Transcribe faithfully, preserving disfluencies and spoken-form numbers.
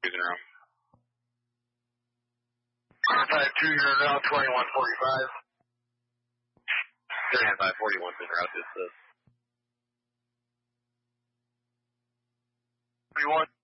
Cruising around. five two, you're in route twenty-one forty-five. thirty-five forty-one's in route, this is. twenty-one.